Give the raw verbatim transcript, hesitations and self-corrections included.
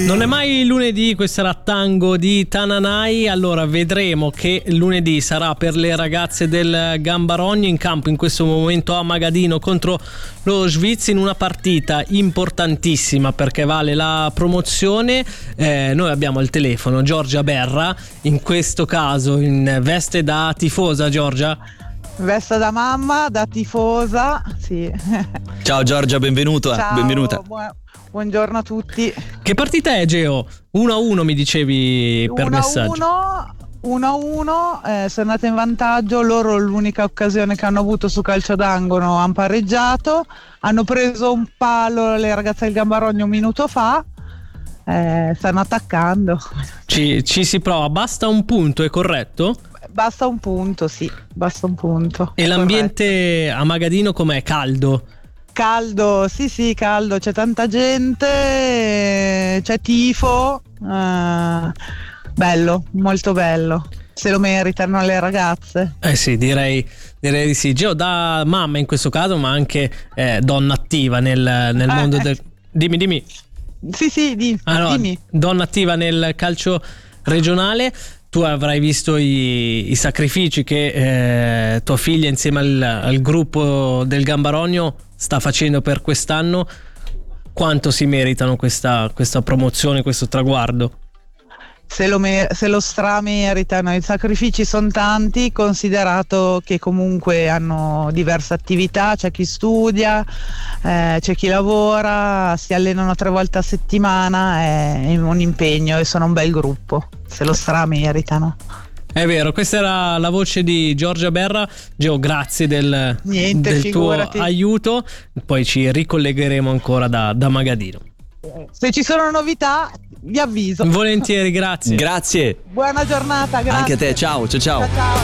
Non è mai lunedì, questo era Tango di Tananai. Allora vedremo che lunedì sarà per le ragazze del Gambarogno in campo in questo momento a Magadino contro lo Svizzera in una partita importantissima perché vale la promozione. Eh, noi abbiamo al telefono Giorgia Berra, in questo caso in veste da tifosa. Giorgia, veste da mamma, da tifosa, sì. Ciao Giorgia, benvenuta. Ciao, benvenuta. Bu- buongiorno a tutti. che partita è, Geo? uno a uno mi dicevi per messaggio. uno a uno, eh, sono andate in vantaggio. Loro l'unica occasione che hanno avuto su calcio d'angolo hanno pareggiato, hanno preso un palo le ragazze del Gambarogno un minuto fa, eh, stanno attaccando. Ci, ci si prova, basta un punto, è corretto? Basta un punto, sì, basta un punto. E l'ambiente a Magadino com'è? Caldo? Caldo, sì sì, caldo, c'è tanta gente, c'è tifo, eh, bello, molto bello, se lo meritano le ragazze. Eh sì, direi, direi di sì. Geo, da mamma in questo caso, ma anche eh, donna attiva nel, nel Eh, mondo eh. del... Dimmi, dimmi. Sì sì, di, Ah, no, dimmi. donna attiva nel calcio regionale. Tu avrai visto i, i sacrifici che eh, tua figlia insieme al, al gruppo del Gambarogno sta facendo per quest'anno. Quanto si meritano questa, questa promozione, questo traguardo? Se lo, mer- se lo strameritano, i sacrifici sono tanti, considerato che comunque hanno diverse attività, c'è chi studia, eh, c'è chi lavora, si allenano tre volte a settimana, è un impegno e sono un bel gruppo, se lo strameritano. È vero, questa era la voce di Giorgia Berra. Geo, grazie del, Niente, del tuo figurati. aiuto. Poi ci ricollegheremo ancora da, da Magadino. Se ci sono novità vi avviso. Volentieri, grazie. Grazie. Buona giornata, grazie. Anche a te, ciao, ciao ciao. Ciao, ciao.